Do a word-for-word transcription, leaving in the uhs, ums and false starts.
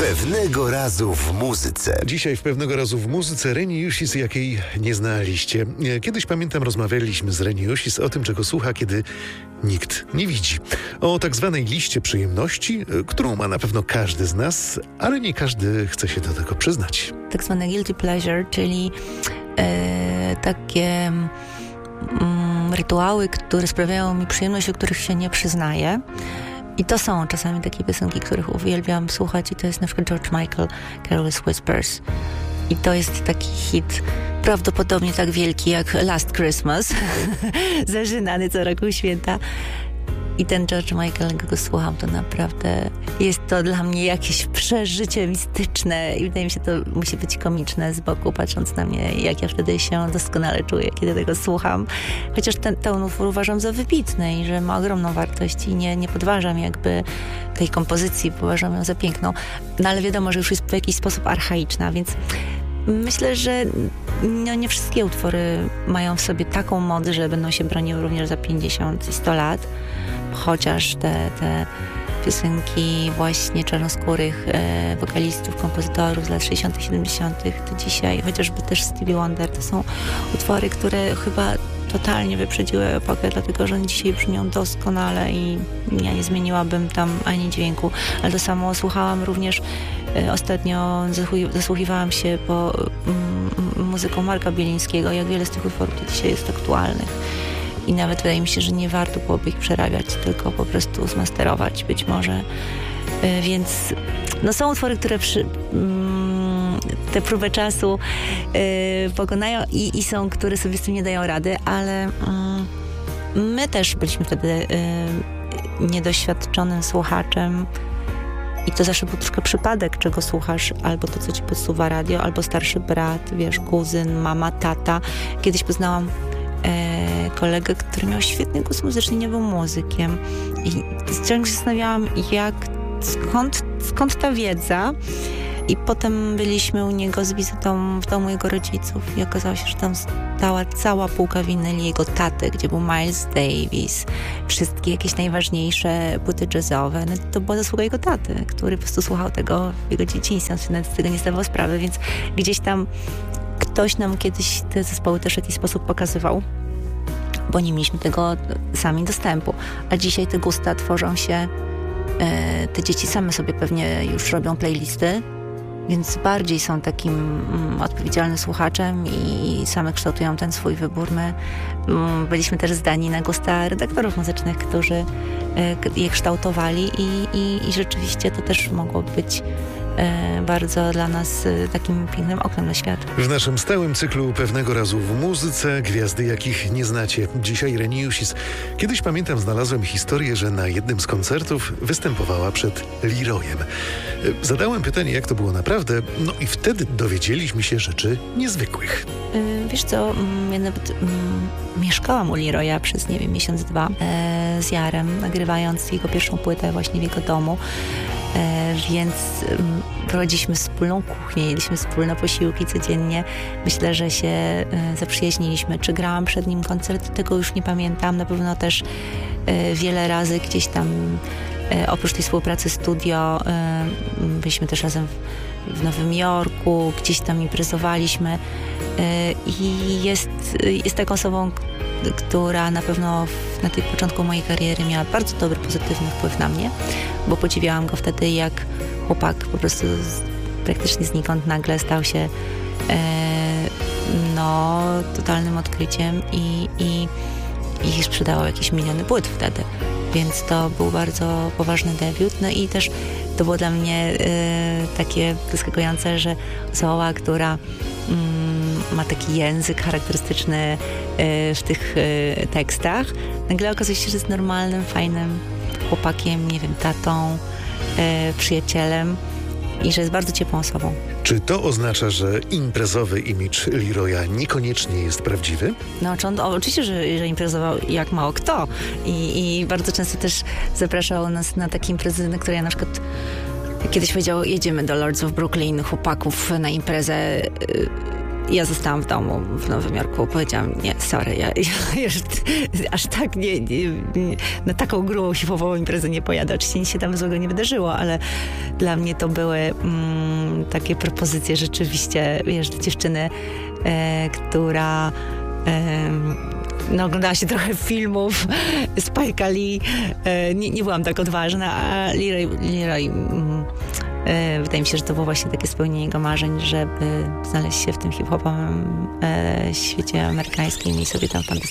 Pewnego razu w muzyce. Dzisiaj w Pewnego razu w muzyce Reni Jusis, jakiej nie znaliście. Kiedyś, pamiętam, rozmawialiśmy z Reni Jusis o tym, czego słucha, kiedy nikt nie widzi. O tak zwanej liście przyjemności, którą ma na pewno każdy z nas, ale nie każdy chce się do tego przyznać. Tak zwane guilty pleasure, czyli e, takie mm, rytuały, które sprawiają mi przyjemność, o których się nie przyznaję. I to są czasami takie piosenki, których uwielbiam słuchać, i to jest na przykład George Michael, Careless Whispers. I to jest taki hit prawdopodobnie tak wielki jak Last Christmas, zażynany co roku święta. I ten George Michael, jak go słucham, to naprawdę jest to dla mnie jakieś przeżycie mistyczne i wydaje mi się, to musi być komiczne z boku, patrząc na mnie, jak ja wtedy się doskonale czuję, kiedy tego słucham. Chociaż ten, ten utwór uważam za wybitny i że ma ogromną wartość i nie, nie podważam jakby tej kompozycji, uważam ją za piękną. No ale wiadomo, że już jest w jakiś sposób archaiczna, więc myślę, że no nie wszystkie utwory mają w sobie taką moc, że będą się broniły również za pięćdziesiąt i sto lat. Chociaż te, te piosenki właśnie czarnoskórych e, wokalistów, kompozytorów z lat sześćdziesiątych, siedemdziesiątych to dzisiaj, chociażby też Stevie Wonder, to są utwory, które chyba totalnie wyprzedziły epokę, dlatego że one dzisiaj brzmią doskonale i ja nie zmieniłabym tam ani dźwięku. Ale to samo słuchałam również e, ostatnio, zasłuchiwałam się po mm, muzyką Marka Bielińskiego, jak wiele z tych utworów to dzisiaj jest aktualnych. I nawet wydaje mi się, że nie warto byłoby ich przerabiać, tylko po prostu zmasterować być może. Yy, więc no są utwory, które przy, yy, tę próbę czasu yy, pokonają i, i są, które sobie z tym nie dają rady, ale yy, my też byliśmy wtedy yy, niedoświadczonym słuchaczem i to zawsze był troszkę przypadek, czego słuchasz, albo to, co ci podsuwa radio, albo starszy brat, wiesz, kuzyn, mama, tata. Kiedyś poznałam E, kolegę, który miał świetny głos muzyczny, nie był muzykiem. I ciągle się zastanawiałam, jak, skąd, skąd ta wiedza. I potem byliśmy u niego z wizytą w domu jego rodziców i okazało się, że tam stała cała półka winyli jego taty, gdzie był Miles Davis, wszystkie jakieś najważniejsze płyty jazzowe. No, to była zasługa jego taty, który po prostu słuchał tego w jego dzieciństwie, on się nawet z tego nie zdawał sprawy, więc gdzieś tam ktoś nam kiedyś te zespoły też w jakiś sposób pokazywał, bo nie mieliśmy tego sami dostępu. A dzisiaj te gusta tworzą się, e, te dzieci same sobie pewnie już robią playlisty, więc bardziej są takim mm, odpowiedzialnym słuchaczem i same kształtują ten swój wybór. My mm, byliśmy też zdani na gusta redaktorów muzycznych, którzy e, je kształtowali i, i, i rzeczywiście to też mogło być E, bardzo dla nas e, takim pięknym oknem na świat. W naszym stałym cyklu Pewnego razu w muzyce gwiazdy, jakich nie znacie. Dzisiaj Reni Jusis. Kiedyś, pamiętam, znalazłem historię, że na jednym z koncertów występowała przed Leroyem. E, zadałem pytanie, jak to było naprawdę, no i wtedy dowiedzieliśmy się rzeczy niezwykłych. E, wiesz co, ja nawet m, mieszkałam u Leroya przez, nie wiem, miesiąc, dwa e, z Jarem, nagrywając jego pierwszą płytę właśnie w jego domu. E, więc um, prowadziliśmy wspólną kuchnię, jedliśmy wspólne posiłki codziennie. Myślę, że się e, zaprzyjaźniliśmy. Czy grałam przed nim koncert? Tego już nie pamiętam. Na pewno też e, wiele razy gdzieś tam e, oprócz tej współpracy studio e, byliśmy też razem w, w Nowym Jorku, gdzieś tam imprezowaliśmy e, i jest, jest taką osobą, która na pewno w, na tym początku mojej kariery miała bardzo dobry, pozytywny wpływ na mnie, bo podziwiałam go wtedy, jak chłopak po prostu z, praktycznie znikąd nagle stał się e, no, totalnym odkryciem i, i, i sprzedawał jakieś miliony płyt wtedy. Więc to był bardzo poważny debiut. No i też to było dla mnie e, takie zaskakujące, że osoba, która mm, ma taki język charakterystyczny e, w tych e, tekstach, nagle okazuje się, że jest normalnym, fajnym chłopakiem, nie wiem, tatą, e, przyjacielem i że jest bardzo ciepłą osobą. Czy to oznacza, że imprezowy imidż Leroya niekoniecznie jest prawdziwy? No, czy on, o, oczywiście, że, że imprezował jak mało kto I, i bardzo często też zapraszał nas na takie imprezy, na które ja na przykład kiedyś powiedział, jedziemy do Lords of Brooklyn, chłopaków na imprezę. ja zostałam w domu w Nowym Jorku. Powiedziałam, nie, sorry, ja, ja już aż tak nie, nie, nie, na taką grubą, hip-hopową imprezę nie pojadę. Oczywiście nic się tam złego nie wydarzyło, ale dla mnie to były mm, takie propozycje rzeczywiście, wiesz, dziewczyny, e, która e, no, oglądała się trochę filmów Spike'a Lee. E, nie, nie byłam tak odważna, a Leroy, Leroy mm, e, wydaje mi się, że to było właśnie takie spełnienie jego marzeń, żeby znaleźć się w tym hip-hopowym e, świecie amerykańskim i sobie tam fantastyczną